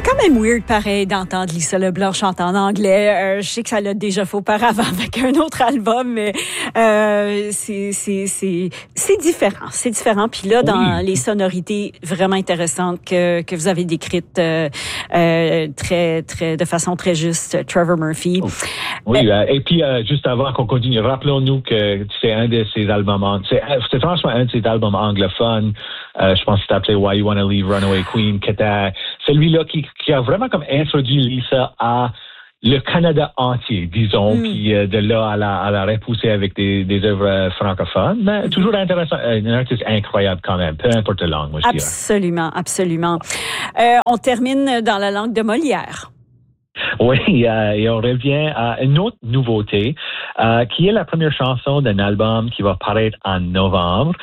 quand même weird, pareil, d'entendre Lisa Leblanc chanter en anglais. Je sais que ça l'a déjà fait auparavant avec un autre album, mais c'est différent. C'est différent. Puis là, dans les sonorités vraiment intéressantes que vous avez décrites de façon très juste, Trevor Murphy. Oui, et puis juste avant qu'on continue, rappelons-nous que c'est un de ses albums, c'est franchement un de ses albums anglophones. Je pense que c'est appelé Why You Wanna Leave Runaway Queen, qui était celui-là qui a vraiment comme introduit Lisa à le Canada entier, disons, puis de là à la repousser avec des œuvres francophones. Mais toujours intéressant, un artiste incroyable quand même, peu importe la langue, moi je dirais. Absolument, absolument. On termine dans la langue de Molière. Oui, et on revient à une autre nouveauté, qui est la première chanson d'un album qui va paraître en novembre.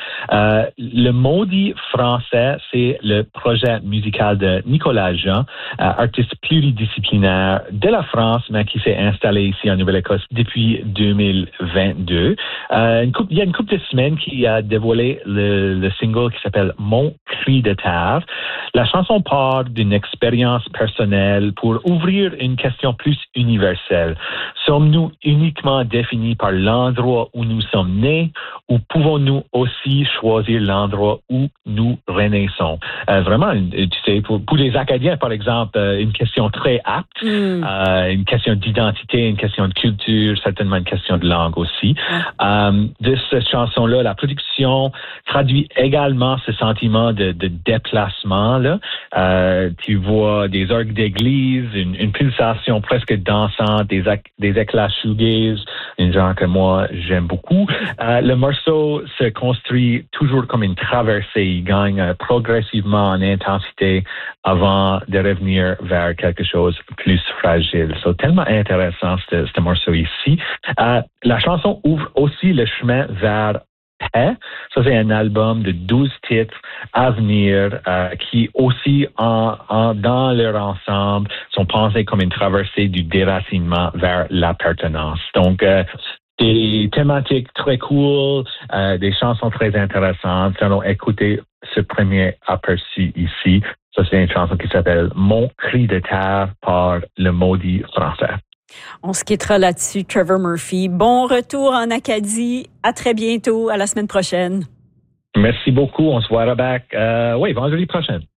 Le Maudit français, c'est le projet musical de Nicolas Jean, artiste pluridisciplinaire de la France, mais qui s'est installé ici en Nouvelle-Écosse depuis 2022. Il y a une couple de semaines qui a dévoilé le single qui s'appelle Mon cri de terre. La chanson part d'une expérience personnelle pour ouvrir une question plus universelle. Sommes-nous uniquement définis par l'endroit où nous sommes nés ou pouvons-nous aussi choisir l'endroit où nous renaissons? Vraiment, tu sais, pour les Acadiens, par exemple, une question très apte, une question d'identité, une question de culture, certainement une question de langue aussi. De cette chanson-là, la production traduit également ce sentiment de déplacement. Là. Tu vois des orgues d'église, une pulsation presque dansante, des éclats shoegaze, un genre que moi j'aime beaucoup. Le morceau se construit toujours comme une traversée, il gagne progressivement en intensité avant de revenir vers quelque chose de plus fragile. C'est tellement intéressant ce morceau ici. La chanson ouvre aussi le chemin vers Paix. Ça, c'est un album de 12 titres à venir qui aussi, dans leur ensemble, sont pensés comme une traversée du déracinement vers l'appartenance. Donc, des thématiques très cool, des chansons très intéressantes. Allons écouter ce premier aperçu ici. Ça, c'est une chanson qui s'appelle Mon cri de terre par le Maudit français. On se quittera là-dessus, Trevor Murphy. Bon retour en Acadie. À très bientôt. À la semaine prochaine. Merci beaucoup. On se voit back, vendredi prochain.